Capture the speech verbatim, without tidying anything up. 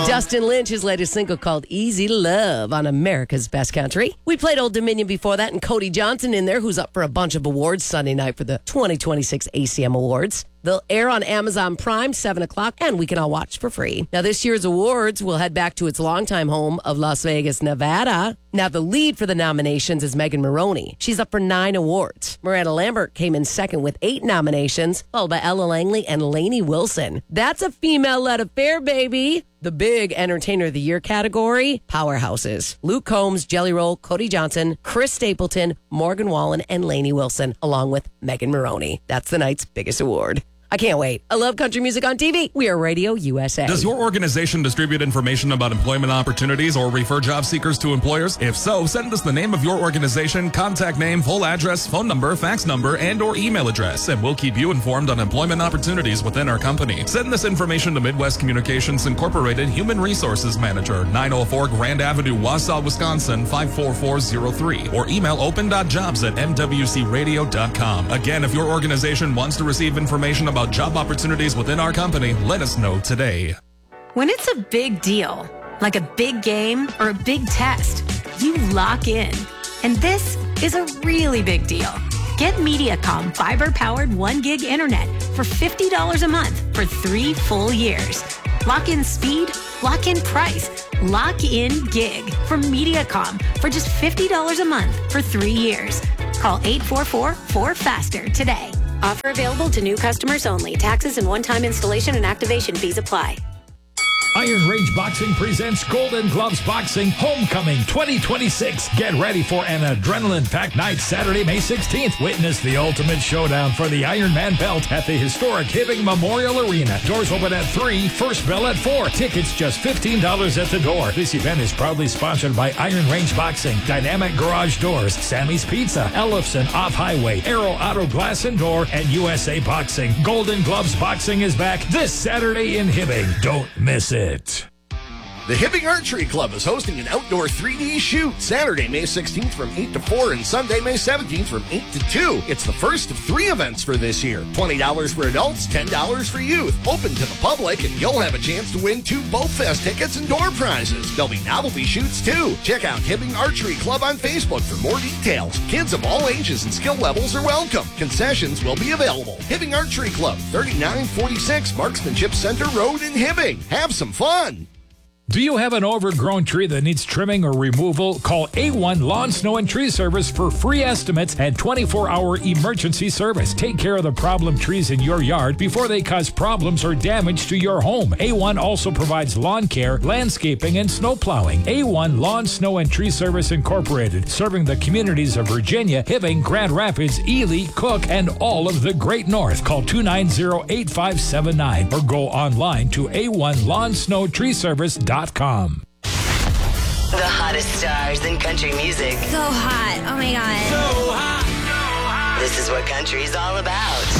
Dustin Lynch, his latest single called Easy Love on America's Best Country. We played Old Dominion before that, and Cody Johnson in there, who's up for a bunch of awards Sunday night for the twenty twenty-six A C M Awards. They'll air on Amazon Prime, seven o'clock, and we can all watch for free. Now, this year's awards will head back to its longtime home of Las Vegas, Nevada. Now, the lead for the nominations is Megan Maroney. She's up for nine awards. Miranda Lambert came in second with eight nominations, followed by Ella Langley and Lainey Wilson. That's a female-led affair, baby. The big Entertainer of the Year category, powerhouses. Luke Combs, Jelly Roll, Cody Johnson, Chris Stapleton, Morgan Wallen, and Lainey Wilson, along with Megan Maroney. That's the night's biggest award. I can't wait. I love country music on T V. We are Radio U S A. Does your organization distribute information about employment opportunities or refer job seekers to employers? If so, send us the name of your organization, contact name, full address, phone number, fax number, and or email address, and we'll keep you informed on employment opportunities within our company. Send this information to Midwest Communications Incorporated Human Resources Manager, nine oh four Grand Avenue, Wausau, Wisconsin, five four four zero three, or email open dot jobs at m w c radio dot com. Again, if your organization wants to receive information about job opportunities within our company, let us know today. When it's a big deal, like a big game or a big test, you lock in. And this is a really big deal. Get MediaCom fiber-powered one gig internet for fifty dollars a month for three full years. Lock in speed, lock in price, lock in gig from MediaCom for just fifty dollars a month for three years. Call eight four four, four faster today. Offer available to new customers only. Taxes and one-time installation and activation fees apply. Iron Range Boxing presents Golden Gloves Boxing Homecoming twenty twenty-six. Get ready for an adrenaline-packed night Saturday, May sixteenth. Witness the ultimate showdown for the Iron Man belt at the historic Hibbing Memorial Arena. Doors open at three, first bell at four. Tickets just fifteen dollars at the door. This event is proudly sponsored by Iron Range Boxing, Dynamic Garage Doors, Sammy's Pizza, Ellefson Off-Highway, Aero Auto Glass and Door, and U S A Boxing. Golden Gloves Boxing is back this Saturday in Hibbing. Don't miss it. It. The Hibbing Archery Club is hosting an outdoor three D shoot Saturday, May sixteenth from eight to four and Sunday, May seventeenth from eight to two. It's the first of three events for this year. twenty dollars for adults, ten dollars for youth. Open to the public, and you'll have a chance to win two Boat Fest tickets and door prizes. There'll be novelty shoots, too. Check out Hibbing Archery Club on Facebook for more details. Kids of all ages and skill levels are welcome. Concessions will be available. Hibbing Archery Club, thirty-nine forty-six Marksmanship Center Road in Hibbing. Have some fun. Do you have an overgrown tree that needs trimming or removal? Call A one Lawn, Snow, and Tree Service for free estimates and twenty-four hour emergency service. Take care of the problem trees in your yard before they cause problems or damage to your home. A one also provides lawn care, landscaping, and snow plowing. A one Lawn, Snow, and Tree Service Incorporated, serving the communities of Virginia, Hibbing, Grand Rapids, Ely, Cook, and all of the Great North. Call two nine zero, eight five seven nine or go online to A one Lawn, Snow, Tree Service dot com. The hottest stars in country music. So hot. Oh my God. So hot. So hot. This is what country's all about.